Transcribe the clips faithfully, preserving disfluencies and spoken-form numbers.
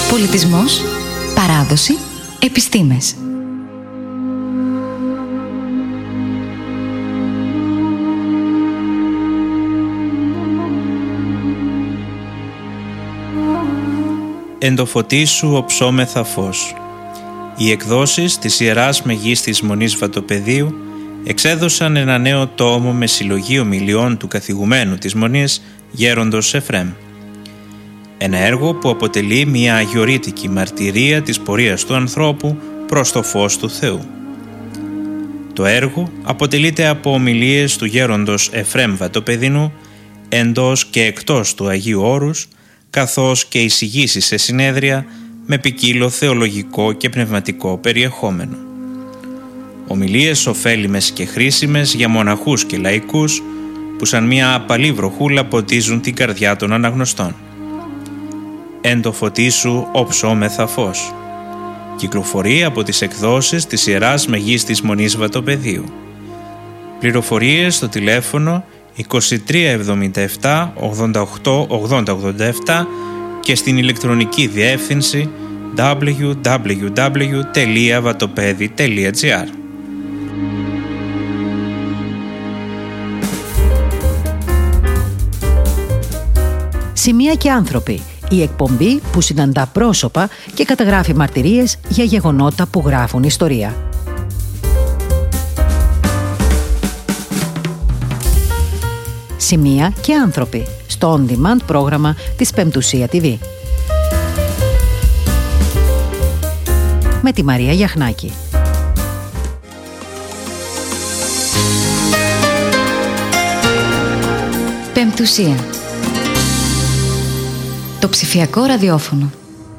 Πολιτισμός, παράδοση, επιστήμες. Εν το φωτί σου οψόμεθα φως. Οι εκδόσεις της Ιεράς Μεγίστης Μονής Βατοπεδίου εξέδωσαν ένα νέο τόμο με συλλογή ομιλιών του καθηγουμένου της Μονής, Γέροντος Εφραίμ. Ένα έργο που αποτελεί μια αγιορείτικη μαρτυρία της πορείας του ανθρώπου προς το φως του Θεού. Το έργο αποτελείται από ομιλίες του Γέροντος Εφραίμ Βατοπεδινού εντός και εκτός του Αγίου Όρους, καθώς και εισηγήσεις σε συνέδρια με ποικίλο θεολογικό και πνευματικό περιεχόμενο. Ομιλίες ωφέλιμες και χρήσιμες για μοναχούς και λαϊκούς που σαν μια απαλή βροχούλα ποτίζουν την καρδιά των αναγνωστών. Εν το φωτί σου οψόμεθα φως. Κυκλοφορεί από τις εκδόσεις της Ιεράς Μεγίστης Μονής Βατοπεδίου. Πληροφορίες στο τηλέφωνο είκοσι τρία εβδομήντα επτά ογδόντα οκτώ ογδόντα ογδόντα επτά και στην ηλεκτρονική διεύθυνση double-u double-u double-u τελεία vatopedi τελεία gr. Σημεία και άνθρωποι. Η εκπομπή που συναντά πρόσωπα και καταγράφει μαρτυρίες για γεγονότα που γράφουν ιστορία. Σημεία και άνθρωποι στο On Demand πρόγραμμα της Πεμπτουσία τι βι. Με τη Μαρία Γιαχνάκη. Πεμπτουσία. Το ψηφιακό ραδιόφωνο.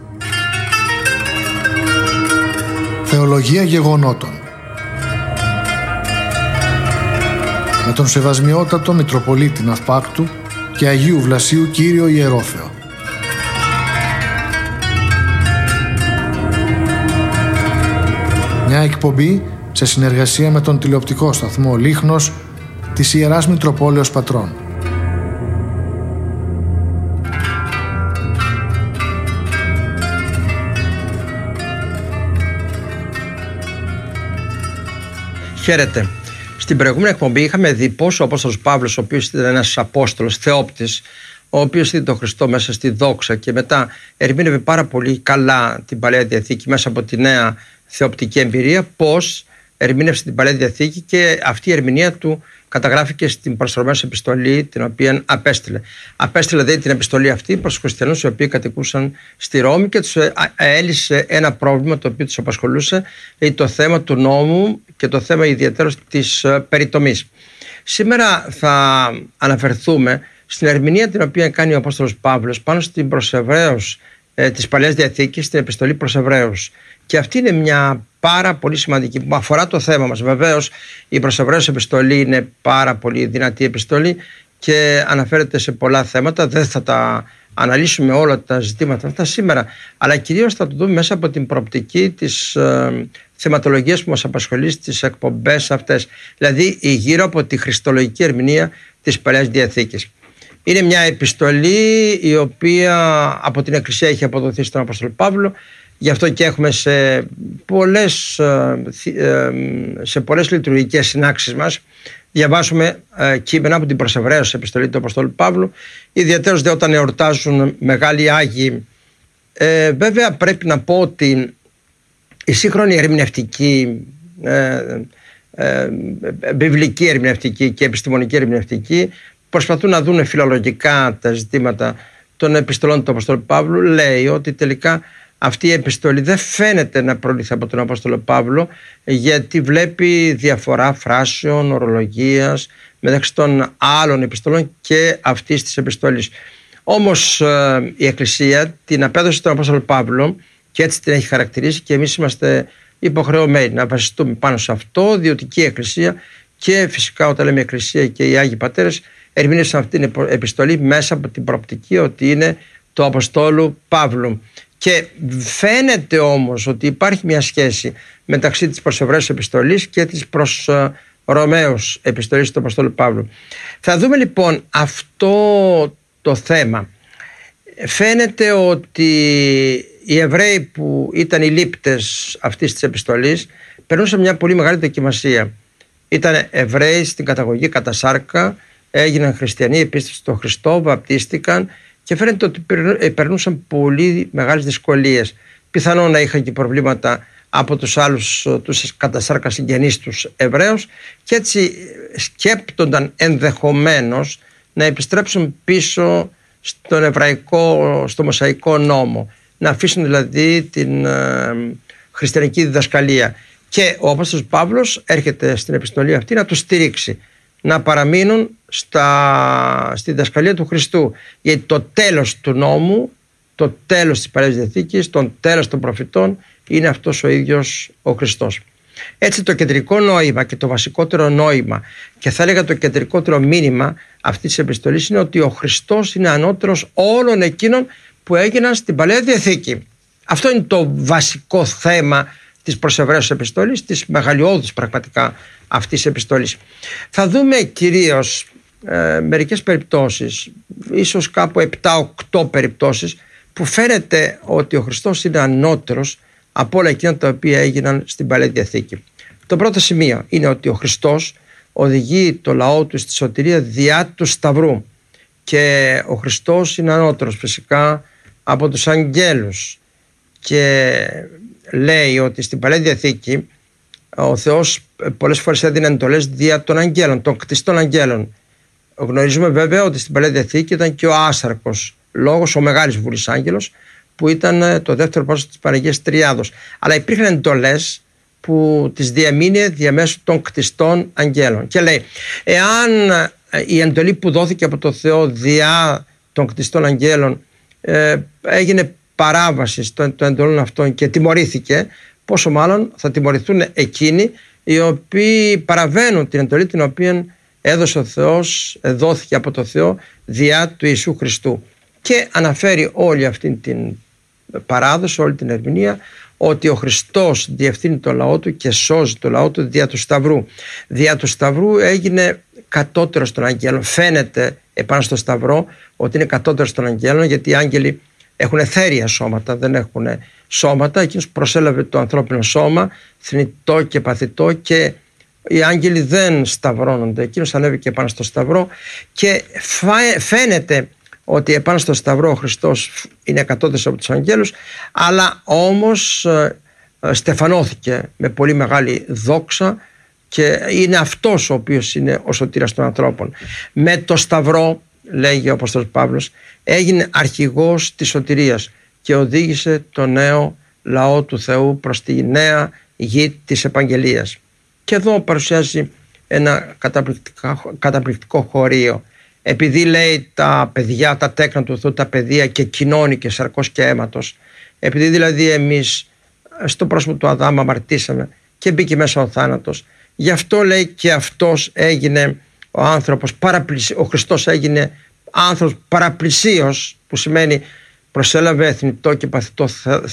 Θεολογία γεγονότων. Με τον Σεβασμιότατο Μητροπολίτη Ναυπάκτου και Αγίου Βλασίου Κύριο Ιερόθεο. Μια εκπομπή σε συνεργασία με τον τηλεοπτικό σταθμό Λίχνος της Ιεράς Μητροπόλεως Πατρών. Χαίρετε. Στην προηγούμενη εκπομπή είχαμε δει πόσο ο Απόστολος Παύλος, ο οποίος ήταν ένας Απόστολος, θεόπτης, ο οποίος είδε τον Χριστό μέσα στη δόξα και μετά ερμήνευε πάρα πολύ καλά την Παλαιά Διαθήκη μέσα από τη νέα θεοπτική εμπειρία, πώς ερμήνευσε την Παλαιά Διαθήκη και αυτή η ερμηνεία του καταγράφηκε στην προστρωμένη επιστολή την οποία απέστειλε. Απέστειλε δηλαδή την επιστολή αυτή προς τους χριστιανούς οι οποίοι κατοικούσαν στη Ρώμη και τους έλυσε ένα πρόβλημα το οποίο τους απασχολούσε, το θέμα του νόμου και το θέμα ιδιαίτερως της περιτομής. Σήμερα θα αναφερθούμε στην ερμηνεία την οποία κάνει ο Απόστολος Παύλος πάνω στην προς Εβραίους ε, της Παλαιάς Διαθήκης, στην επιστολή προς Εβραίους. Και αυτή είναι μια πάρα πολύ σημαντική που αφορά το θέμα μας. Βεβαίως η προς Εβραίους επιστολή είναι πάρα πολύ δυνατή επιστολή και αναφέρεται σε πολλά θέματα. Δεν θα τα αναλύσουμε όλα τα ζητήματα αυτά σήμερα, αλλά κυρίως θα το δούμε μέσα από την προοπτική της ε, θεματολογίας που μας απασχολεί στις εκπομπές αυτές, δηλαδή γύρω από τη χριστολογική ερμηνεία της Παλαιάς Διαθήκης. Είναι μια επιστολή η οποία από την Εκκλησία έχει αποδοθεί στον Απόστολο Παύλο, γι' αυτό και έχουμε σε πολλές, σε πολλές λειτουργικές συνάξεις μας διαβάσουμε κείμενα από την προς Εβραίους επιστολή του Αποστόλου Παύλου, ιδιαίτερως δε όταν εορτάζουν μεγάλοι Άγιοι. Ε, βέβαια πρέπει να πω ότι η σύγχρονη ερμηνευτική, ε, ε, βιβλική ερμηνευτική και επιστημονική ερμηνευτική προσπαθούν να δουν φιλολογικά τα ζητήματα των επιστολών του Αποστόλου Παύλου. Λέει ότι τελικά αυτή η επιστολή δεν φαίνεται να προήλθε από τον Απόστολο Παύλο, γιατί βλέπει διαφορά φράσεων, ορολογίας μεταξύ των άλλων επιστολών και αυτής της επιστολής. Όμως ε, η Εκκλησία την απέδωσε στον Απόστολο Παύλο και έτσι την έχει χαρακτηρίσει και εμείς είμαστε υποχρεωμένοι να βασιστούμε πάνω σε αυτό, διότι και η Εκκλησία και φυσικά όταν λέμε Εκκλησία και οι Άγιοι Πατέρες ερμήνευσαν αυτή την επιστολή μέσα από την προοπτική ότι είναι του Αποστόλου Παύλου. Και φαίνεται όμως ότι υπάρχει μια σχέση μεταξύ της προς Εβραίους επιστολής και της προς Ρωμαίους επιστολής του Αποστόλου Παύλου. Θα δούμε λοιπόν αυτό το θέμα. Φαίνεται ότι οι Εβραίοι που ήταν οι λήπτες αυτής της επιστολής περνούσαν μια πολύ μεγάλη δοκιμασία. Ήταν Εβραίοι στην καταγωγή κατά σάρκα, έγιναν χριστιανοί, επίστευσαν στον Χριστό, βαπτίστηκαν και φαίνεται ότι περνούσαν πολύ μεγάλες δυσκολίες. Πιθανόν να είχαν και προβλήματα από τους άλλους τους κατά σάρκα συγγενείς τους Εβραίους και έτσι σκέπτονταν ενδεχομένως να επιστρέψουν πίσω στον εβραϊκό, στο μοσαϊκό νόμο, να αφήσουν δηλαδή την ε, χριστιανική διδασκαλία. Και ο Απόστολος Παύλος έρχεται στην επιστολή αυτή να τους στηρίξει, να παραμείνουν στα, στη διδασκαλία του Χριστού, γιατί το τέλος του νόμου, το τέλος της Παλαιάς Διαθήκης, το τέλος των προφητών είναι αυτός ο ίδιος ο Χριστός. Έτσι το κεντρικό νόημα και το βασικότερο νόημα και θα έλεγα το κεντρικότερο μήνυμα αυτής της επιστολής είναι ότι ο Χριστός είναι ανώτερος όλων εκείνων που έγιναν στην Παλαιά Διαθήκη. Αυτό είναι το βασικό θέμα της προς Εβραίους επιστολής, της μεγαλειώδους πραγματικά αυτής της επιστολής. Θα δούμε κυρίως ε, μερικές περιπτώσεις, ίσως κάπου επτά οκτώ περιπτώσεις που φαίνεται ότι ο Χριστός είναι ανώτερος από όλα εκείνα τα οποία έγιναν στην Παλαιά Διαθήκη. Το πρώτο σημείο είναι ότι ο Χριστός οδηγεί το λαό του στη σωτηρία διά του Σταυρού και ο Χριστός είναι ανώτερος φυσικά από τους αγγέλους και λέει ότι στην Παλαιά Διαθήκη ο Θεός πολλές φορές έδινε εντολές δια των αγγέλων, των κτιστών αγγέλων. Γνωρίζουμε βέβαια ότι στην Παλαιά Διαθήκη ήταν και ο άσαρκος λόγος, ο Μεγάλης Βουλής Άγγελος, που ήταν το δεύτερο πρόσωπο της Παναγίας Τριάδος. Αλλά υπήρχαν εντολές που τις διαμείνε διαμέσου των κτιστών αγγέλων. Και λέει, εάν η εντολή που δόθηκε από το Θεό διά των κτιστών αγγέλων ε, έγινε παράβαση των εντολών αυτών και τιμωρήθηκε, πόσο μάλλον θα τιμωρηθούν εκείνοι οι οποίοι παραβαίνουν την εντολή την οποία έδωσε ο Θεός, δόθηκε από το Θεό διά του Ιησού Χριστού. Και αναφέρει όλη αυτή την παράδοση, όλη την ερμηνεία, ότι ο Χριστός διευθύνει το λαό του και σώζει το λαό του δια του Σταυρού. Δια του Σταυρού έγινε κατώτερος των αγγέλων. Φαίνεται επάνω στο Σταυρό ότι είναι κατώτερος των αγγέλων, γιατί οι άγγελοι έχουν εθέρια σώματα, δεν έχουν σώματα. Εκείνος προσέλαβε το ανθρώπινο σώμα, θνητό και παθητό, και οι άγγελοι δεν σταυρώνονται. Εκείνος ανέβηκε πάνω στο Σταυρό και φαίνεται ότι επάνω στο Σταυρό ο Χριστός είναι κατώτερος από τους αγγέλους, αλλά όμως ε, ε, στεφανώθηκε με πολύ μεγάλη δόξα και είναι αυτός ο οποίος είναι ο σωτήρας των ανθρώπων. Με το Σταυρό, λέγει ο Απόστολος Παύλος, έγινε αρχηγός της σωτηρίας και οδήγησε το νέο λαό του Θεού προς τη νέα γη της επαγγελίας. Και εδώ παρουσιάζει ένα καταπληκτικό, καταπληκτικό χωρίο. Επειδή λέει τα παιδιά, τα τέκνα του Θεού, τα παιδεία και κοινώνει και σαρκός και αίματος, επειδή δηλαδή εμείς στο πρόσωπο του Αδάμ αμαρτήσαμε και μπήκε μέσα ο θάνατος, γι' αυτό λέει και αυτός έγινε ο άνθρωπος παραπλησίος, ο Χριστός έγινε άνθρωπος παραπλησίος, που σημαίνει προσέλαβε θνητό και παθητό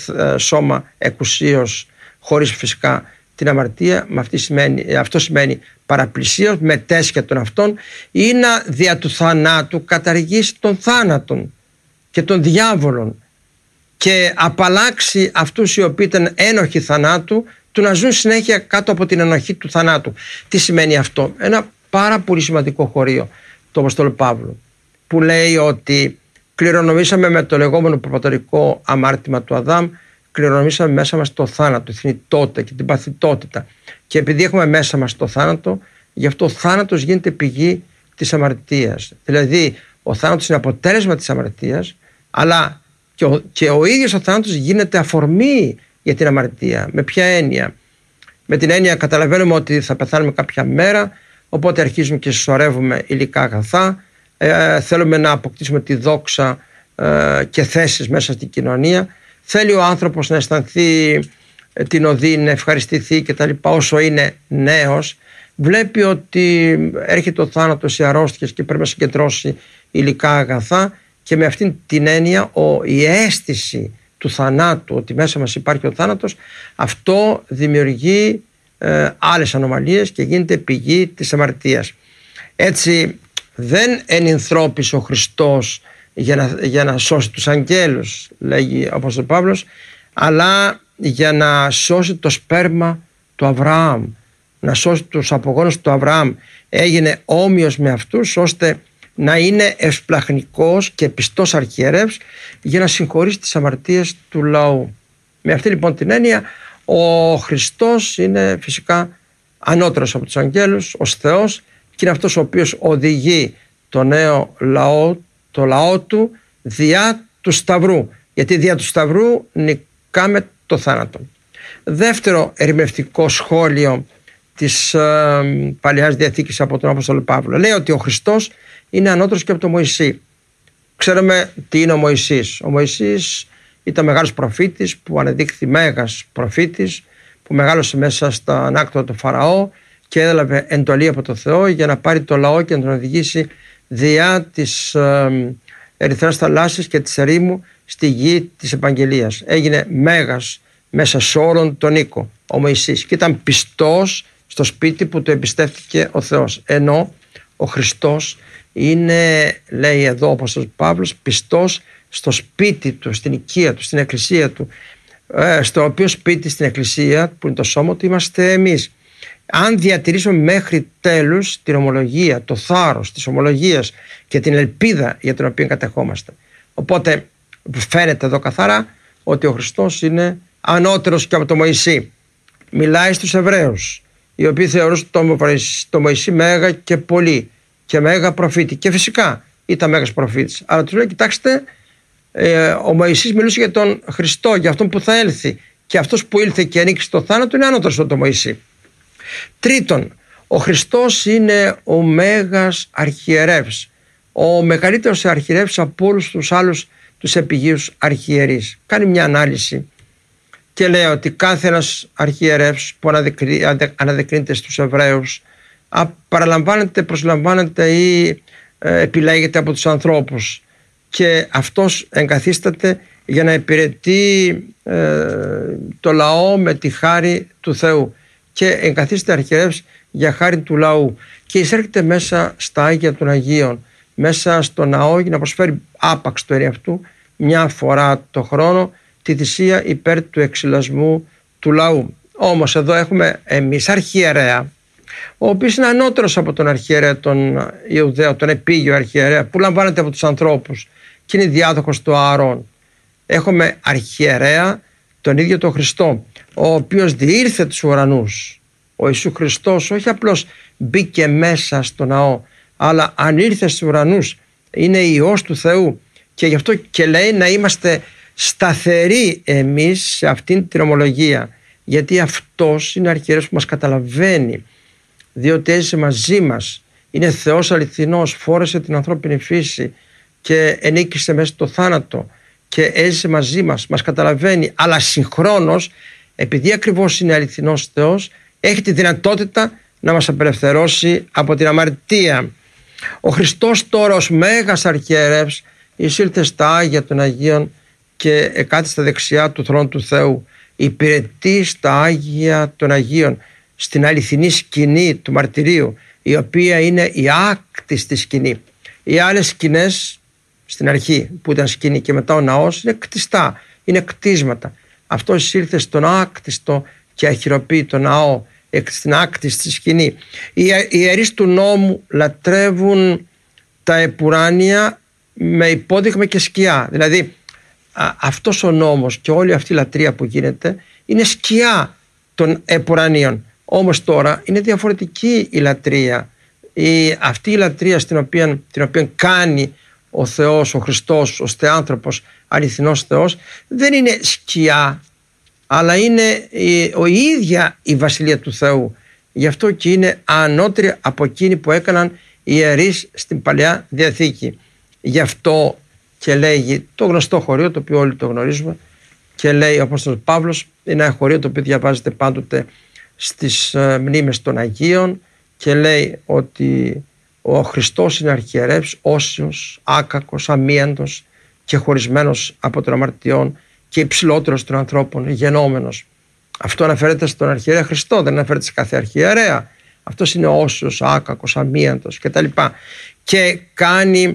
σώμα εκουσίως, χωρίς φυσικά την αμαρτία. Με αυτή σημαίνει, αυτό σημαίνει παραπλησίως, μετέσχε των αυτών, ή να δια του θανάτου καταργήσει τον θάνατον και τον διάβολον και απαλλάξει αυτούς οι οποίοι ήταν ένοχοι θανάτου του να ζουν συνέχεια κάτω από την ενοχή του θανάτου. Τι σημαίνει αυτό? Ένα πάρα πολύ σημαντικό χωρίο του Αποστόλου Παύλου, που λέει ότι κληρονομήσαμε με το λεγόμενο προπατορικό αμάρτημα του Αδάμ, κληρονομήσαμε μέσα μας το θάνατο, τη θνητότητα και την παθητότητα. Και επειδή έχουμε μέσα μας το θάνατο, γι' αυτό ο θάνατος γίνεται πηγή της αμαρτίας. Δηλαδή, ο θάνατος είναι αποτέλεσμα της αμαρτίας, αλλά και ο, και ο ίδιος ο θάνατος γίνεται αφορμή για την αμαρτία. Με ποια έννοια? Με την έννοια καταλαβαίνουμε ότι θα πεθάνουμε κάποια μέρα, οπότε αρχίζουμε και συσσωρεύουμε υλικά αγαθά, ε, θέλουμε να αποκτήσουμε τη δόξα ε, και θέσεις μέσα στην κοινωνία. Θέλει ο άνθρωπος να αισθανθεί την οδή, να ευχαριστηθεί και τα λοιπά. Όσο είναι νέος, βλέπει ότι έρχεται ο θάνατος, οι αρρώστιες και πρέπει να συγκεντρώσει υλικά αγαθά, και με αυτήν την έννοια ο, η αίσθηση του θανάτου, ότι μέσα μας υπάρχει ο θάνατος, αυτό δημιουργεί ε, άλλες ανομαλίες και γίνεται πηγή της αμαρτίας. Έτσι δεν ενυνθρώπισε ο Χριστός για να, για να σώσει τους αγγέλους, λέγει ο Απόστολος Παύλος, αλλά για να σώσει το σπέρμα του Αβραάμ, να σώσει τους απογόνους του Αβραάμ. Έγινε όμοιος με αυτούς, ώστε να είναι ευσπλαχνικός και πιστός αρχιερεύς για να συγχωρήσει τις αμαρτίες του λαού. Με αυτή λοιπόν την έννοια, ο Χριστός είναι φυσικά ανώτερος από τους αγγέλους, ως Θεός, και είναι αυτός ο οποίος οδηγεί το νέο λαό, το λαό του διά του Σταυρού, γιατί διά του Σταυρού νικάμε το θάνατο. Δεύτερο ερμηνευτικό σχόλιο της ε, Παλαιάς Διαθήκης από τον Απόστολο Παύλο, λέει ότι ο Χριστός είναι ανώτερος και από τον Μωυσή. Ξέρουμε τι είναι ο Μωυσής. Ο Μωυσής ήταν μεγάλος προφήτης που ανεδείχθη μέγας προφήτης, που μεγάλωσε μέσα στα ανάκτορα του Φαραώ και έδελαβε εντολή από το Θεό για να πάρει το λαό και να τον οδηγήσει διά της ε, Ερυθράς θαλάσσης και της ερήμου στη γη της Επαγγελίας. Έγινε μέγας μέσα σε όλον τον οίκο ο Μωυσής και ήταν πιστός στο σπίτι που του εμπιστεύτηκε ο Θεός. Ενώ ο Χριστός είναι, λέει εδώ ο Απόστολος Παύλος, πιστός στο σπίτι του, στην οικία του, στην εκκλησία του, στο οποίο σπίτι, στην εκκλησία που είναι το σώμα του, είμαστε εμείς. Αν διατηρήσουμε μέχρι τέλους την ομολογία, το θάρρος της ομολογίας και την ελπίδα για την οποία κατεχόμαστε. Οπότε φαίνεται εδώ καθαρά ότι ο Χριστός είναι ανώτερος και από τον Μωυσή. Μιλάει στους Εβραίους, οι οποίοι θεωρούσαν τον Μωυσή μέγα και πολύ και μέγα προφήτη. Και φυσικά ήταν μέγας προφήτης. Αλλά τους λέει, κοιτάξτε, ε, ο Μωυσής μιλούσε για τον Χριστό, για αυτόν που θα έλθει. Και αυτός που ήλθε και ανήκει το θάνατο είναι ανώτερος από τον Μωυσή. Τρίτον, ο Χριστός είναι ο μέγας αρχιερεύς, ο μεγαλύτερος αρχιερεύς από όλους τους άλλους τους επιγείους αρχιερείς. Κάνει μια ανάλυση και λέει ότι κάθε ένας αρχιερεύς που αναδεικνύεται στους Εβραίους παραλαμβάνεται, προσλαμβάνεται ή ε, επιλέγεται από τους ανθρώπους, και αυτός εγκαθίσταται για να υπηρετεί ε, το λαό με τη χάρη του Θεού, και εγκαθίσταται αρχιερεύς για χάρη του λαού, και εισέρχεται μέσα στα Άγια των Αγίων, μέσα στο ναό, για να προσφέρει άπαξ το εαυτού μια φορά το χρόνο τη θυσία υπέρ του εξυλασμού του λαού. Όμως εδώ έχουμε εμείς αρχιερέα, ο οποίος είναι ανώτερος από τον αρχιερέα τον Ιουδαίο, τον επίγειο αρχιερέα, που λαμβάνεται από τους ανθρώπους και είναι διάδοχος του Ααρών. Έχουμε αρχιερέα τον ίδιο τον Χριστό, ο οποίος διήρθε τους ουρανούς. Ο Ιησούς Χριστός όχι απλώς μπήκε μέσα στο ναό, αλλά αν ήρθε στους ουρανούς, είναι Υιός του Θεού, και γι' αυτό και λέει να είμαστε σταθεροί εμείς σε αυτήν την ομολογία, γιατί αυτός είναι αρχιερέας που μας καταλαβαίνει, διότι έζησε μαζί μας, είναι Θεός αληθινός, φόρεσε την ανθρώπινη φύση και ενίκησε μέσα στο θάνατο και έζησε μαζί μας, μας καταλαβαίνει, αλλά συγχρόνως, επειδή ακριβώς είναι αληθινός Θεός, έχει τη δυνατότητα να μας απελευθερώσει από την αμαρτία. Ο Χριστός τώρα ως μέγας αρχιερεύς εισήλθε στα Άγια των Αγίων και εκάθισε στα δεξιά του θρόνου του Θεού. Υπηρετεί στα Άγια των Αγίων, στην αληθινή σκηνή του μαρτυρίου, η οποία είναι η άκτιστη σκηνή. Οι άλλες σκηνές στην αρχή που ήταν σκηνή και μετά ο ναός είναι κτιστά, είναι κτίσματα. Αυτός ήρθε στον άκτιστο και αχυροποίητο ναό, στην άκτιστη σκηνή. Οι ιερείς του νόμου λατρεύουν τα επουράνια με υπόδειγμα και σκιά. Δηλαδή α, αυτός ο νόμος και όλη αυτή η λατρεία που γίνεται είναι σκιά των επουρανίων. Όμως τώρα είναι διαφορετική η λατρεία. Η, αυτή η λατρεία στην οποία, την οποία κάνει ο Θεός, ο Χριστός, ως Θεάνθρωπος, αληθινός Θεός, δεν είναι σκιά, αλλά είναι η, ο, η ίδια η Βασιλεία του Θεού. Γι' αυτό και είναι ανώτερη από εκείνη που έκαναν οι ιερείς στην Παλαιά Διαθήκη. Γι' αυτό και λέγει το γνωστό χωρίο, το οποίο όλοι το γνωρίζουμε, και λέει ο Απόστολος Παύλος, είναι ένα χωρίο το οποίο διαβάζεται πάντοτε στις ε, μνήμες των Αγίων, και λέει ότι ο Χριστός είναι αρχιερεύς, όσιος, άκακος, αμίαντος και χωρισμένος από των αμαρτιών και υψηλότερος των ανθρώπων, γενόμενος. Αυτό αναφέρεται στον αρχιερέα Χριστό, δεν αναφέρεται σε κάθε αρχιερέα. Αυτός είναι όσιος, άκακος, αμίαντος κτλ. Και κάνει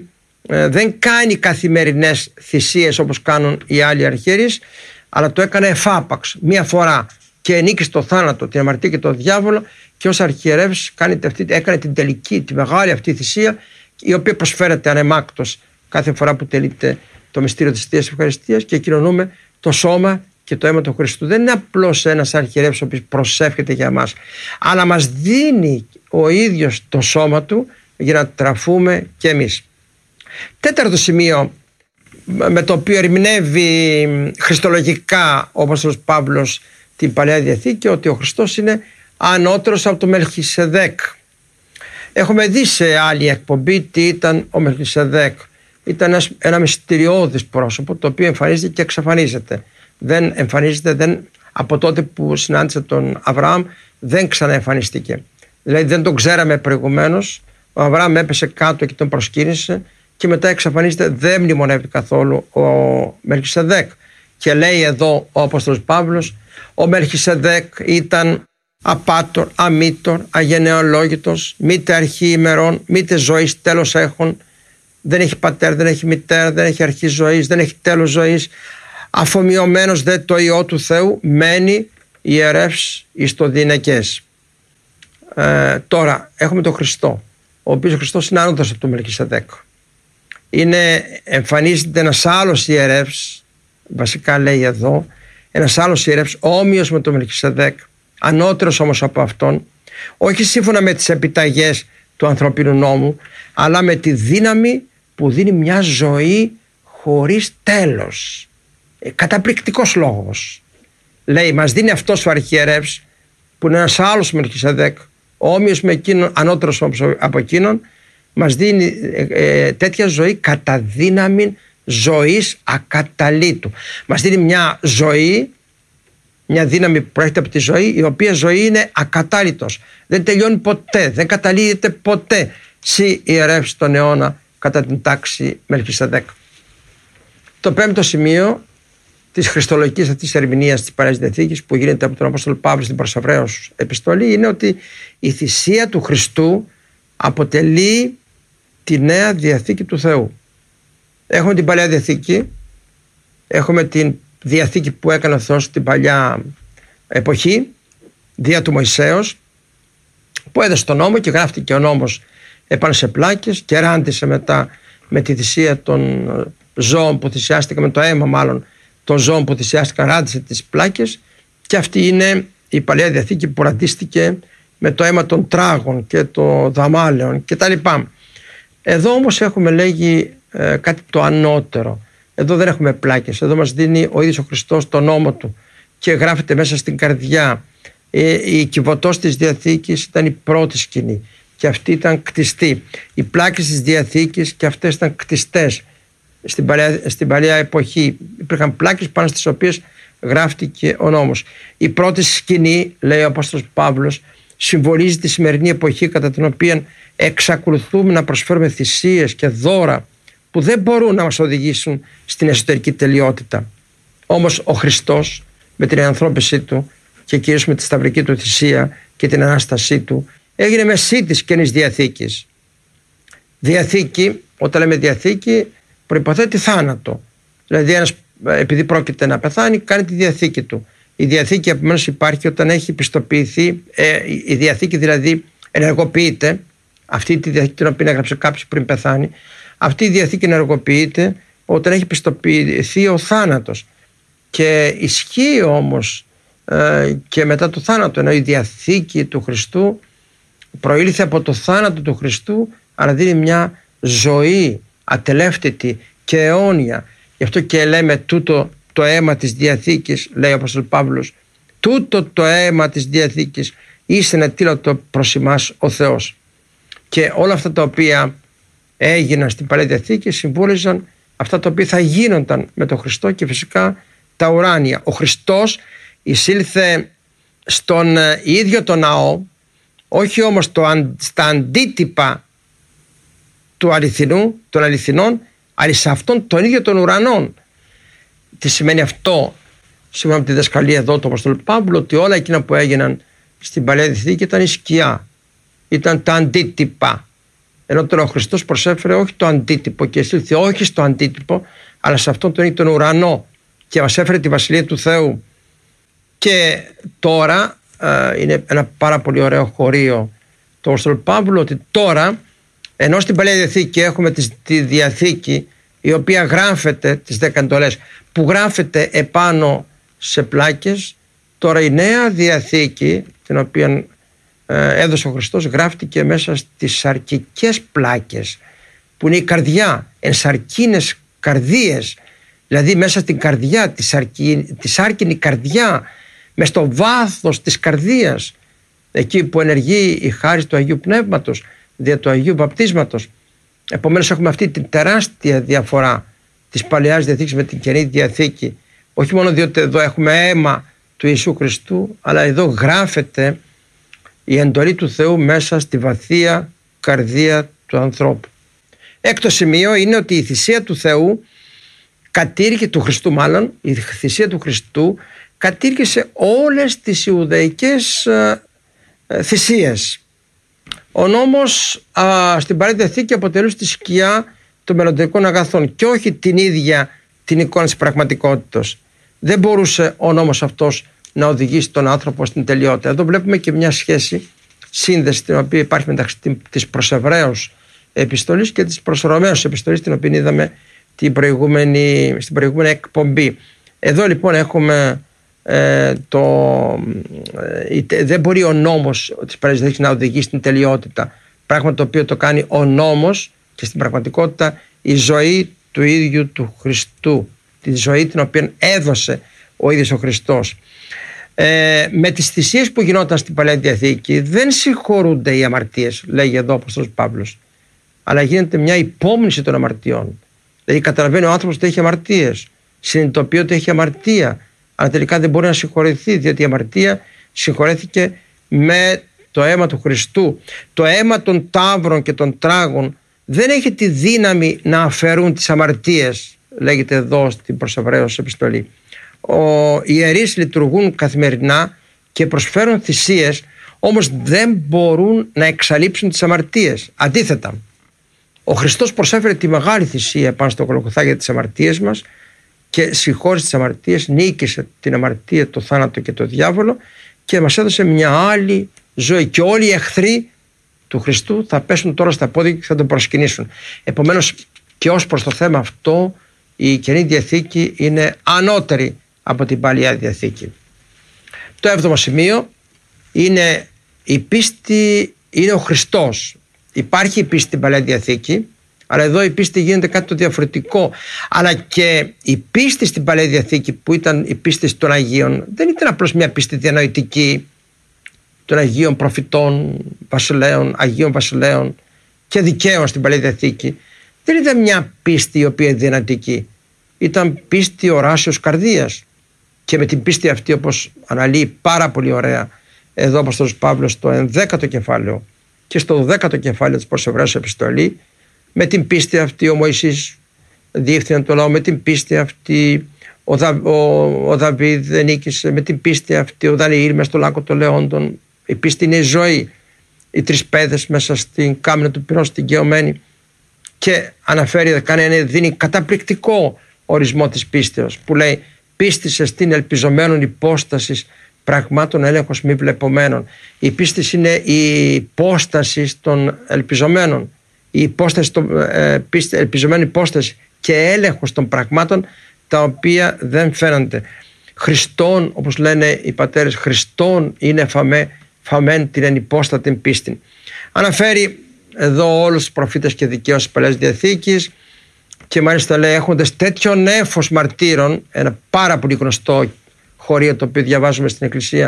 ε, δεν κάνει καθημερινές θυσίες όπως κάνουν οι άλλοι αρχιερείς, αλλά το έκανε εφάπαξ μία φορά και νίκησε το θάνατο, την αμαρτία και τον διάβολο, και ως αρχιερεύς έκανε την τελική, τη μεγάλη αυτή θυσία, η οποία προσφέρεται ανεμάκτως κάθε φορά που τελείται το μυστήριο της Θείας Ευχαριστίας και κοινωνούμε το σώμα και το αίμα του Χριστού. Δεν είναι απλώς ένας αρχιερεύς ο οποίος προσεύχεται για μας, αλλά μας δίνει ο ίδιος το σώμα του για να τραφούμε κι εμείς. Τέταρτο σημείο με το οποίο ερμηνεύει χριστολογικά ο Απόστολος Παύλος την Παλαιά Διαθήκη, ότι ο Χριστός είναι ανώτερος από το Μελχισεδέκ. Έχουμε δει σε άλλη εκπομπή τι ήταν ο Μελχισεδέκ. Ήταν ένας, ένα μυστηριώδης πρόσωπο, το οποίο εμφανίζεται και εξαφανίζεται. Δεν εμφανίζεται, δεν, από τότε που συνάντησε τον Αβραάμ δεν ξαναεμφανίστηκε. Δηλαδή δεν τον ξέραμε προηγουμένως. Ο Αβραάμ έπεσε κάτω και τον προσκύνησε και μετά εξαφανίζεται, δεν μνημονεύεται καθόλου ο Μελχισεδέκ. Και λέει εδώ ο Απόστολος Παύλος, ο Μελχισεδέκ ήταν απάτορ, αμήτορ, αγενεολόγητος, μήτε αρχή ημερών, μήτε ζωής τέλος έχουν, δεν έχει πατέρα, δεν έχει μητέρα, δεν έχει αρχή ζωής, δεν έχει τέλος ζωής, αφομοιωμένος δε το Υιό του Θεού, μένει ιερεύς εις το δινεκές. Ε, τώρα έχουμε τον Χριστό, ο οποίος ο Χριστός είναι άνωτερος από τον Μελχισεδέκ. Είναι, εμφανίζεται ένας άλλος ιερεύς, βασικά λέει εδώ, ένας άλλος ιερεύς όμοιος με τον Μελχισεδέκ, ανώτερος όμως από αυτόν, όχι σύμφωνα με τις επιταγές του ανθρωπίνου νόμου, αλλά με τη δύναμη που δίνει μια ζωή χωρίς τέλος. Ε, καταπληκτικός λόγος. Λέει, μας δίνει αυτός ο αρχιερεύς, που είναι ένας άλλος Μελχισεδέκ, όμοιος με εκείνον, ανώτερος από εκείνον, μας δίνει ε, ε, τέτοια ζωή κατά δύναμη ζωής ακαταλήτου. Μας δίνει μια ζωή, μια δύναμη που προέρχεται από τη ζωή, η οποία ζωή είναι ακατάλητος. Δεν τελειώνει ποτέ, δεν καταλύεται ποτέ. Συ ιερεύς τον αιώνα κατά την τάξη Μελχισεδέκ. Το πέμπτο σημείο της χριστολογικής αυτής ερμηνείας της Παλαιάς Διαθήκης που γίνεται από τον Απόστολο Παύλο στην προς Εβραίους επιστολή είναι ότι η θυσία του Χριστού αποτελεί τη νέα Διαθήκη του Θεού. Έχουμε την Παλαιά Διαθήκη, έχουμε την Διαθήκη που έκανε ο Θεός στην παλιά εποχή, δια του Μωυσέως, που έδωσε τον νόμο και γράφτηκε ο νόμος επάνω σε πλάκες και ράντισε μετά με τη θυσία των ζώων που θυσιάστηκαν, με το αίμα μάλλον των ζώων που θυσιάστηκαν, ράντισε τις πλάκες, και αυτή είναι η Παλαιά Διαθήκη που ραντίστηκε με το αίμα των τράγων και των δαμάλεων κτλ. Εδώ όμως έχουμε λέγει ε, κάτι το ανώτερο. Εδώ δεν έχουμε πλάκες, εδώ μας δίνει ο ίδιος ο Χριστός τον νόμο του και γράφεται μέσα στην καρδιά. Ε, η κυβωτός της Διαθήκης ήταν η πρώτη σκηνή και αυτή ήταν κτιστή. Οι πλάκες της Διαθήκης και αυτές ήταν κτιστές. Στην παλαιά, στην παλαιά εποχή υπήρχαν πλάκες πάνω στις οποίες γράφτηκε ο νόμος. Η πρώτη σκηνή, λέει ο Απόστολος Παύλος, συμβολίζει τη σημερινή εποχή κατά την οποία εξακολουθούμε να προσφέρουμε θυσίες και δώρα που δεν μπορούν να μας οδηγήσουν στην εσωτερική τελειότητα. Όμως ο Χριστός με την ανθρώπισή του και κυρίως με τη σταυρική του θυσία και την Ανάστασή του έγινε μεσί της Καινής Διαθήκης. Διαθήκη, όταν λέμε Διαθήκη, προϋποθέτει θάνατο. Δηλαδή ένας, επειδή πρόκειται να πεθάνει, κάνει τη Διαθήκη του. Η Διαθήκη επομένως υπάρχει όταν έχει πιστοποιηθεί, ε, η Διαθήκη δηλαδή ενεργοποιείται, αυτή τη Διαθήκη την οποία έγραψε κάποιος πριν πεθάνει, αυτή η Διαθήκη ενεργοποιείται όταν έχει πιστοποιηθεί ο θάνατος. Και ισχύει όμως ε, και μετά το θάνατο, ενώ η Διαθήκη του Χριστού προήλθε από το θάνατο του Χριστού, αλλά δίνει μια ζωή ατελεύτητη και αιώνια. Γι' αυτό και λέμε τούτο το αίμα της Διαθήκης, λέει ο Απόστολος Παύλος, τούτο το αίμα της Διαθήκης είσαι νετήλωτο προς ημάς ο Θεός. Και όλα αυτά τα οποία έγιναν στην Παλαιά Διαθήκη συμβούλιζαν αυτά τα οποία θα γίνονταν με τον Χριστό και φυσικά τα ουράνια. Ο Χριστός εισήλθε στον ίδιο τον ναό, όχι όμως το, στα αντίτυπα του αληθινού, των αληθινών, αλλά σε αυτόν τον ίδιο των ουρανών. Τι σημαίνει αυτό, σύμφωνα με τη διδασκαλία εδώ του Αποστόλου Παύλου, ότι όλα εκείνα που έγιναν στην Παλαιά Διαθήκη ήταν η σκιά, ήταν τα αντίτυπα Ενώ τώρα ο Χριστός προσέφερε όχι το αντίτυπο και εισήλθε όχι στο αντίτυπο, αλλά σε αυτόν τον, τον ουρανό και μας έφερε τη Βασιλεία του Θεού. Και τώρα ε, είναι ένα πάρα πολύ ωραίο χωρίο το Απόστολο Παύλου, ότι τώρα, ενώ στην Παλαιά Διαθήκη έχουμε τη, τη Διαθήκη η οποία γράφεται, τις δέκα εντολές, που γράφεται επάνω σε πλάκες, τώρα η Νέα Διαθήκη, την οποία ε, έδωσε ο Χριστός, γράφτηκε μέσα στις σαρκικές πλάκες, που είναι η καρδιά, εν σαρκίνες καρδίες, δηλαδή μέσα στην καρδιά, τη, σαρκι, τη σάρκινη καρδιά, μες στο βάθος της καρδίας, εκεί που ενεργεί η χάρις του Αγίου Πνεύματος δια του Αγίου Βαπτίσματος. Επομένως έχουμε αυτή την τεράστια διαφορά της Παλαιάς Διαθήκης με την Καινή Διαθήκη, όχι μόνο διότι εδώ έχουμε αίμα του Ιησού Χριστού, αλλά εδώ γράφεται η εντολή του Θεού μέσα στη βαθία καρδία του ανθρώπου. Έκτο σημείο είναι ότι η θυσία του Θεού κατήργησε, του Χριστού μάλλον, η θυσία του Χριστού κατήργησε όλες τις Ιουδαϊκές ε, ε, θυσίες. Ο νόμος α, στην Παλαιά Διαθήκη αποτελούσε τη σκιά των μελλοντικών αγαθών και όχι την ίδια την εικόνα της πραγματικότητας. Δεν μπορούσε ο νόμος αυτός να οδηγήσει τον άνθρωπο στην τελειότητα. Εδώ βλέπουμε και μια σχέση, σύνδεση την οποία υπάρχει μεταξύ της προς Εβραίους επιστολής και της προς Ρωμαίους επιστολής, την οποία είδαμε την προηγούμενη, στην προηγούμενη εκπομπή. Εδώ λοιπόν έχουμε ε, το ε, δεν μπορεί ο νόμος της Παλαιάς Διαθήκης να οδηγήσει στην τελειότητα, πράγμα το οποίο το κάνει ο νόμος και στην πραγματικότητα η ζωή του ίδιου του Χριστού, τη ζωή την οποία έδωσε ο ίδιος ο Χριστός. Ε, με τις θυσίες που γινόταν στην Παλαιά Διαθήκη δεν συγχωρούνται οι αμαρτίες, λέγει εδώ ο Απόστολος Παύλος, αλλά γίνεται μια υπόμνηση των αμαρτιών. Δηλαδή καταλαβαίνει ο άνθρωπος ότι έχει αμαρτίες, συνειδητοποιεί ότι έχει αμαρτία, αλλά τελικά δεν μπορεί να συγχωρεθεί, διότι η αμαρτία συγχωρέθηκε με το αίμα του Χριστού. Το αίμα των ταύρων και των τράγων δεν έχει τη δύναμη να αφαιρούν τις αμαρτίες, λέγεται εδώ στην προς Εβραίους επιστολή. Οι ιερείς λειτουργούν καθημερινά και προσφέρουν θυσίες, όμως δεν μπορούν να εξαλείψουν τις αμαρτίες. Αντίθετα, ο Χριστός προσέφερε τη μεγάλη θυσία πάνω στο Γολγοθά για τις αμαρτίες μας και συγχώρησε τις αμαρτίες, νίκησε την αμαρτία, το θάνατο και το διάβολο και μας έδωσε μια άλλη ζωή. Και όλοι οι εχθροί του Χριστού θα πέσουν τώρα στα πόδια και θα τον προσκυνήσουν. Επομένως, και ως προς το θέμα αυτό, η Καινή Διαθήκη είναι ανώτερη από την Παλαιά Διαθήκη. Το έβδομο σημείο είναι η πίστη, είναι ο Χριστός. Υπάρχει η πίστη στην Παλαιά Διαθήκη, αλλά εδώ η πίστη γίνεται κάτι το διαφορετικό. Αλλά και η πίστη στην Παλαιά Διαθήκη, που ήταν η πίστη των Αγίων, δεν ήταν απλώς μια πίστη διανοητική των Αγίων προφητών, βασιλέων, Αγίων βασιλέων και δικαίων στην Παλαιά Διαθήκη. Δεν ήταν μια πίστη η οποία είναι διανοητική. Ήταν πίστη οράσεως καρδίας. Και με την πίστη αυτή, όπως αναλύει πάρα πολύ ωραία εδώ ο Απόστολος Παύλος στο ενδέκατο κεφάλαιο και στο δέκατο κεφάλαιο της προς Εβραίους επιστολή, με την πίστη αυτή ο Μωυσής διεύθυνε το λαό, με την πίστη αυτή ο, Δα, ο, ο Δαβίδ νίκησε, με την πίστη αυτή ο Δανιήλ μες στο λάκκο των λεόντων. Η πίστη είναι η ζωή. Οι τρεις παιδες μέσα στην κάμυνα του πυρός, στην Καιωμένη, και αναφέρει, κάνει, δίνει καταπληκτικό ορισμό της πίστεως που λέει: πίστησε στην ελπιζομένων υπόστασης πραγμάτων έλεγχος μη βλεπομένων. Η πίστη είναι η υπόσταση των ελπιζομένων, η υπόσταση των, ε, πίστη, ελπιζομένη υπόσταση και έλεγχος των πραγμάτων τα οποία δεν φαίνονται. Χριστόν, όπως λένε οι πατέρες, Χριστόν είναι φαμέ, φαμέν την ενυπόστατη πίστη. Αναφέρει εδώ όλους τους προφήτες και δικαίους της Παλαιάς Διαθήκης και μάλιστα λέει έχοντες τέτοιο νέφος μαρτύρων, ένα πάρα πολύ γνωστό χωρίο το οποίο διαβάζουμε στην Εκκλησία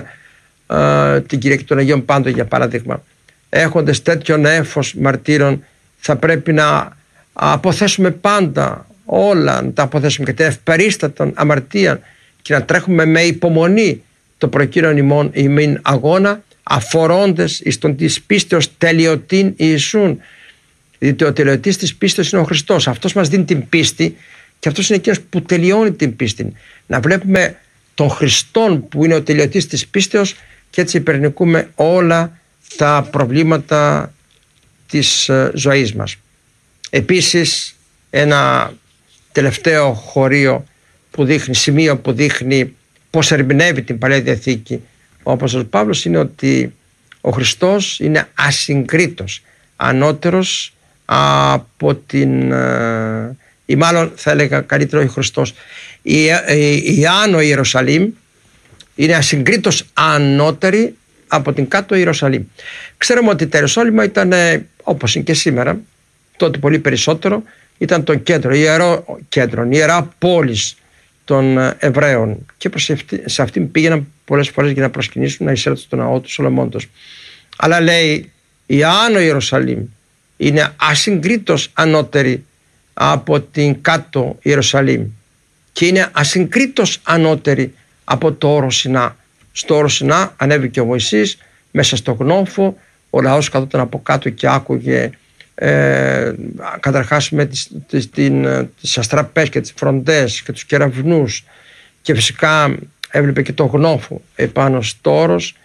ε, την Κυριακή των Αγίων Πάντων για παράδειγμα, έχοντες τέτοιο νέφος μαρτύρων θα πρέπει να αποθέσουμε πάντα όλα, να τα αποθέσουμε και την ευπερίστατον αμαρτία και να τρέχουμε με υπομονή το προκύρον ημών ημίν αγώνα, αφορώντες εις τον της πίστεως τελειωτήν Ιησούν. Διότι ο τελειωτής της πίστεως είναι ο Χριστός. Αυτός μας δίνει την πίστη και αυτός είναι εκείνος που τελειώνει την πίστη. Να βλέπουμε τον Χριστόν που είναι ο τελειωτής της πίστεως και έτσι υπερνικούμε όλα τα προβλήματα της ζωής μας. Επίσης, ένα τελευταίο χωρίο που δείχνει, σημείο που δείχνει πώς ερμηνεύει την Παλαιά Διαθήκη ο Απόστολος Παύλος είναι ότι ο Χριστός είναι ασυγκρίτως ανώτερος από την, ή μάλλον θα έλεγα καλύτερο ο Χριστός, η, η, η Άνω Ιερουσαλήμ είναι ασυγκρίτως ανώτερη από την κάτω Ιερουσαλήμ. Ξέρουμε ότι τα Ιεροσόλυμα ήταν, όπως είναι και σήμερα, τότε πολύ περισσότερο, ήταν το κέντρο, ιερό κέντρο, ιερά πόλης των Εβραίων, και προς αυτή, σε αυτήν πήγαιναν πολλές φορές για να προσκυνήσουν, να εισέλθουν στο ναό του Σολομώντος. Αλλά λέει η Άνω Ιερουσαλήμ είναι ασυγκρίτως ανώτερη από την κάτω Ιερουσαλήμ και είναι ασυγκρίτως ανώτερη από το όρο Σινά. Στο όρο Σινά ανέβηκε ο Μωυσής μέσα στο γνώφο, ο λαός καθόταν από κάτω και άκουγε ε, καταρχάς με τις, τις, την, τις αστραπές και τις φροντές και τους κεραυνούς, και φυσικά έβλεπε και το γνώφο επάνω στο όρος,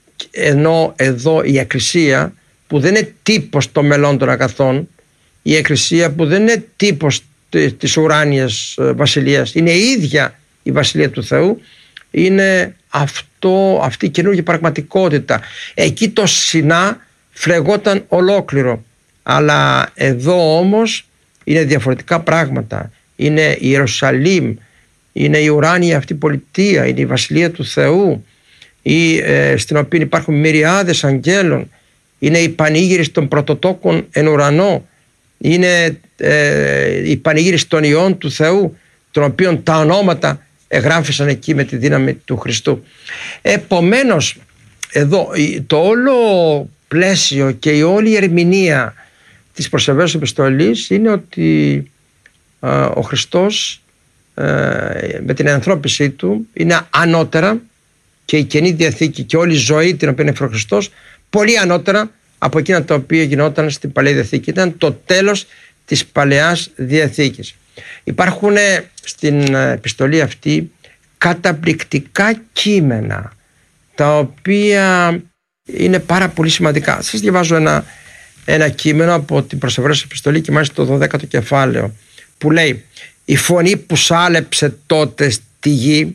ενώ εδώ η Εκκλησία που δεν είναι τύπος των μελών των αγαθών, η Εκκλησία που δεν είναι τύπος της ουράνιας βασιλείας, είναι η ίδια η βασιλεία του Θεού, είναι αυτό, αυτή η καινούργια πραγματικότητα. Εκεί το Σινά φλεγόταν ολόκληρο, αλλά εδώ όμως είναι διαφορετικά πράγματα. Είναι η Ιερουσαλήμ, είναι η ουράνια αυτή πολιτεία, είναι η βασιλεία του Θεού, η, ε, στην οποία υπάρχουν μυριάδες αγγέλων, είναι η πανήγυρις των πρωτοτόκων εν ουρανό, είναι ε, η πανήγυρις των ιών του Θεού, των οποίων τα ονόματα εγγράφησαν εκεί με τη δύναμη του Χριστού. Επομένως, εδώ το όλο πλαίσιο και η όλη ερμηνεία της προσεβαίωσης επιστολής είναι ότι ε, ο Χριστός ε, με την ενανθρώπισή του είναι ανώτερα, και η Καινή Διαθήκη και όλη η ζωή την οποία είναι ο Χριστός πολύ ανώτερα από εκείνα τα οποία γινόταν στην Παλαιά Διαθήκη. Ήταν το τέλος της Παλαιάς Διαθήκης. Υπάρχουν στην επιστολή αυτή καταπληκτικά κείμενα τα οποία είναι πάρα πολύ σημαντικά. Σας διαβάζω ένα, ένα κείμενο από την προσεβραίωση επιστολή και μάλιστα το δωδέκατο κεφάλαιο, που λέει: η φωνή που σάλεψε τότε στη γη,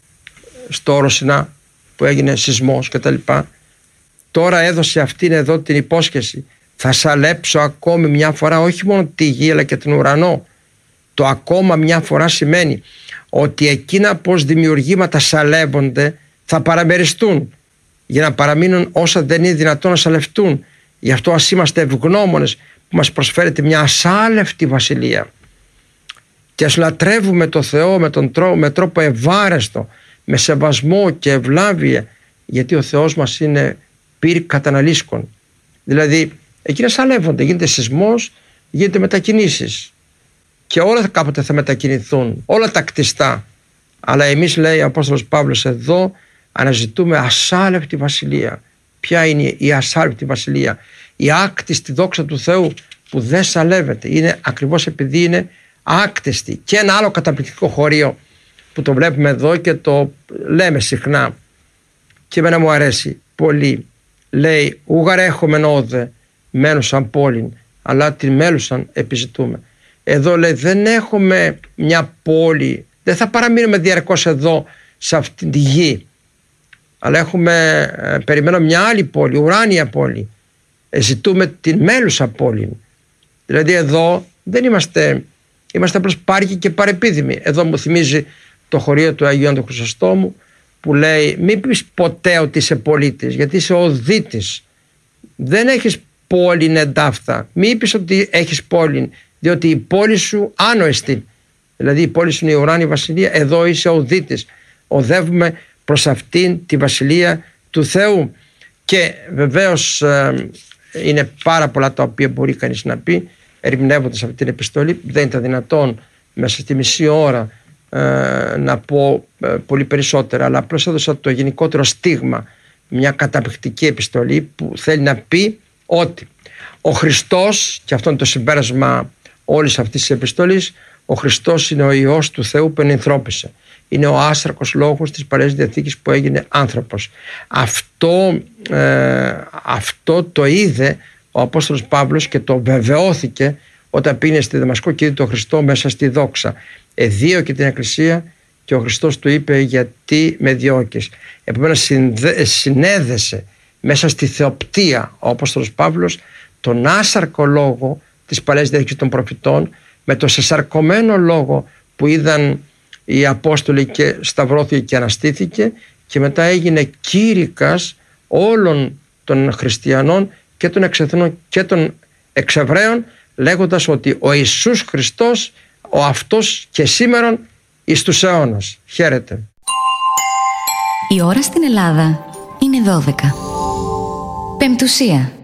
στο όρο Σινά που έγινε σεισμός και τα λοιπά, τώρα έδωσε αυτήν εδώ την υπόσχεση: θα σαλέψω ακόμη μια φορά όχι μόνο τη γη αλλά και τον ουρανό. Το ακόμα μια φορά σημαίνει ότι εκείνα πως δημιουργήματα σαλεύονται θα παραμεριστούν για να παραμείνουν όσα δεν είναι δυνατόν να σαλευτούν. Γι' αυτό ας είμαστε ευγνώμονες που μας προσφέρεται μια ασάλευτη βασιλεία, και ας λατρεύουμε το Θεό με, τον τρόπο, με τρόπο ευάρεστο, με σεβασμό και ευλάβεια, γιατί ο Θεός μας είναι πυρ καταναλύσκων. Δηλαδή εκείνα σαλεύονται, γίνεται σεισμός, γίνεται μετακινήσεις και όλα κάποτε θα μετακινηθούν, όλα τα κτιστά. Αλλά εμείς, λέει ο Απόστολος Παύλος, εδώ αναζητούμε ασάλευτη βασιλεία. Ποια είναι η ασάλευτη βασιλεία? Η άκτιστη δόξα του Θεού που δεν σαλεύεται. Είναι ακριβώς επειδή είναι άκτιστη. Και ένα άλλο καταπληκτικό χωρίο που το βλέπουμε εδώ και το λέμε συχνά και εμένα μου αρέσει πολύ, λέει: ούγαρ έχομεν όδε μένουσαν πόλην, αλλά την μέλουσαν επιζητούμε. Εδώ λέει δεν έχουμε μια πόλη, δεν θα παραμείνουμε διαρκώς εδώ σε αυτή τη γη, αλλά έχουμε, ε, περιμένω μια άλλη πόλη, ουράνια πόλη. Ε, ζητούμε την μέλουσα πόλη. Δηλαδή εδώ δεν είμαστε, είμαστε απλώς πάρικοι και παρεπίδημοι. Εδώ μου θυμίζει το χωρίο του Αγίου Άντου Χρυσοστόμου που λέει: μην πεις ποτέ ότι είσαι πολίτης, γιατί είσαι οδύτης. Δεν έχεις πόλην εντάφθα. Μην πεις ότι έχεις πόλην, διότι η πόλη σου άνω εστί. Δηλαδή η πόλη σου είναι η ουράνια βασιλεία, εδώ είσαι οδύτης. Οδεύουμε προς αυτήν τη βασιλεία του Θεού. Και βεβαίως ε, είναι πάρα πολλά τα οποία μπορεί κανείς να πει ερμηνεύοντας αυτή την επιστολή. Δεν ήταν δυνατόν μέσα στη μισή ώρα ε, να πω ε, πολύ περισσότερα, αλλά απλώς έδωσα το γενικότερο στίγμα, μια καταπληκτική επιστολή που θέλει να πει ότι ο Χριστός, και αυτό είναι το συμπέρασμα όλης αυτής της επιστολής, ο Χριστός είναι ο Υιός του Θεού που ενανθρώπισε. Είναι ο άστρακος λόγος της Παλαιάς Διαθήκης που έγινε άνθρωπος. Αυτό, ε, αυτό το είδε ο ο Απόστολος Παύλος και το βεβαιώθηκε όταν πήγε στη Δαμασκό και είδε τον Χριστό μέσα στη δόξα. Εδίωκε την Εκκλησία και ο Χριστός του είπε, γιατί με διώκεις? Επομένως συνέδεσε μέσα στη θεοπτία ο Απόστολος Παύλος τον άσαρκο λόγο της Παλαιάς Διαθήκης των προφητών με το σεσαρκωμένο λόγο που είδαν οι Απόστολοι και σταυρώθηκε και αναστήθηκε, και μετά έγινε κήρυκας όλων των χριστιανών και των εξεθνών και των εξεβραίων, λέγοντας ότι ο Ιησούς Χριστός ο αυτός και σήμερον εις τους αιώνας. Χαίρετε. Η ώρα στην Ελλάδα είναι δώδεκα. Πεμπτουσία.